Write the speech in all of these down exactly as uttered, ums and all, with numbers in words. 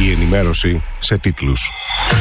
Η ενημέρωση σε τίτλους.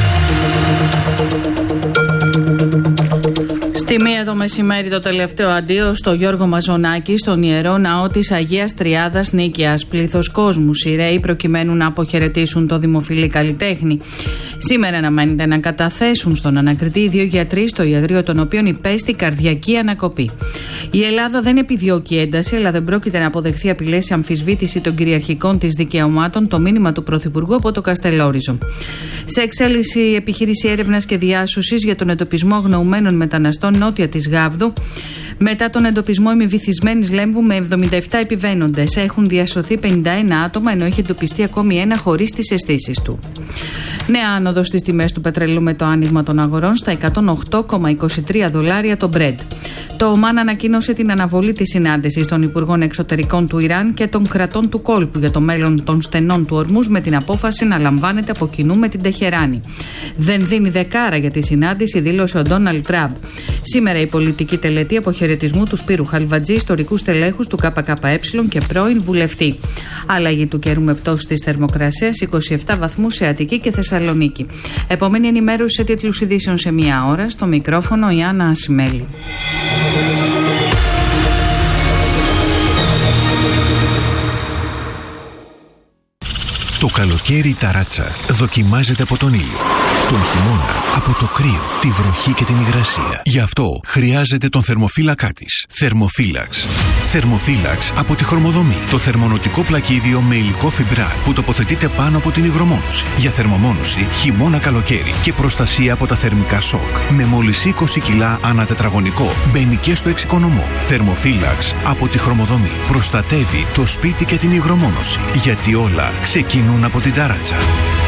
Στη μία το μεσημέρι το τελευταίο αντίο στο Γιώργο Μαζονάκη, στον Ιερό Ναό της Αγίας Τριάδας Νίκαιας. Πλήθος κόσμου, σειραίοι προκειμένου να αποχαιρετήσουν το δημοφιλή καλλιτέχνη. Σήμερα αναμένεται να καταθέσουν στον ανακριτή οι δύο γιατροί στο ιατρείο των οποίων υπέστη καρδιακή ανακοπή. Η Ελλάδα δεν επιδιώκει ένταση, αλλά δεν πρόκειται να αποδεχθεί απειλές σε αμφισβήτηση των κυριαρχικών της δικαιωμάτων, το μήνυμα του Πρωθυπουργού από το Καστελόριζο. Σε εξέλιξη επιχείρηση έρευνας και διάσωσης για τον εντοπισμό αγνοωμένων μεταναστών νότια της Γάβδου. Μετά τον εντοπισμό ημιβυθισμένης Λέμβου με εβδομήντα επτά επιβαίνοντες, έχουν διασωθεί πενήντα ένα άτομα, ενώ έχει εντοπιστεί ακόμη ένα χωρίς τις αισθήσεις του. Νέα άνοδο στις τιμές του πετρελαίου με το άνοιγμα των αγορών στα εκατόν οκτώ κόμμα είκοσι τρία δολάρια το Brent. Το Ομάν ανακοίνωσε την αναβολή της συνάντησης των Υπουργών Εξωτερικών του Ιράν και των κρατών του κόλπου για το μέλλον των στενών του Ορμούζ, με την απόφαση να λαμβάνεται από κοινού με την Τεχεράνη. Δεν δίνει δεκάρα για τη συνάντηση, δήλωσε ο Ντόναλντ Τραμπ. Σήμερα η πολιτική τελετή αποχαιρετισμού του Σπύρου Χαλβατζή, ιστορικού στελέχους του ΚΚΕ και πρώην βουλευτή. Αλλαγή του καιρού με πτώση της θερμοκρασίας, είκοσι επτά βαθμούς σε Αττική και Θεσσαλονίκη. Επομένη ενημέρωση σε τίτλους ειδήσεων σε μία ώρα. Στο μικρόφωνο η Άννα Ασημέλη. Το καλοκαίρι η ταράτσα δοκιμάζεται από τον ήλιο. Τον χειμώνα από το κρύο, τη βροχή και την υγρασία. Γι' αυτό χρειάζεται τον θερμοφύλακά της. Θερμοφύλαξ. Θερμοφύλαξ από τη Χρωμοδομή. Το θερμονοτικό πλακίδιο με υλικό φιμπράρ που τοποθετείται πάνω από την υγρομόνωση. Για θερμομόνωση χειμώνα καλοκαίρι και προστασία από τα θερμικά σοκ. Με μόλις είκοσι κιλά ανά τετραγωνικό. Μπαίνει και στο εξοικονομό. Θερμοφύλαξ από τη Χρωμοδομή. Προστατεύει το σπίτι και την υγρομόνωση. Γιατί όλα ξεκινούν από την ταράτσα.